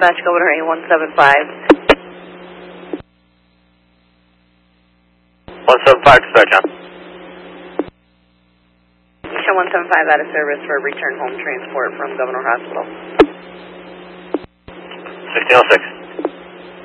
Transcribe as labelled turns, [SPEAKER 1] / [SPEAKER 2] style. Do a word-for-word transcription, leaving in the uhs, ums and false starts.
[SPEAKER 1] dispatch, Governor A one seven five.
[SPEAKER 2] one seven five, dispatch on.
[SPEAKER 1] Show one seven five out of service for return home transport from Governor Hospital.
[SPEAKER 2] sixteen oh six.